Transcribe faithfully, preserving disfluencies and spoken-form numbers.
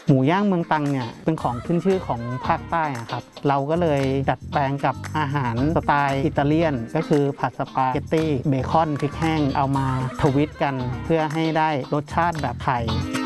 หมูย่างเมืองตรังเนี่ยเป็นของขึ้นชื่อของภาคใต้นะครับเราก็เลยดัดแปลงกับอาหารสไตล์อิตาเลียนก็คือผัดสปาเกตตี้เบคอนพริกแห้งเอามาทวิตกันเพื่อให้ได้รสชาติแบบไทย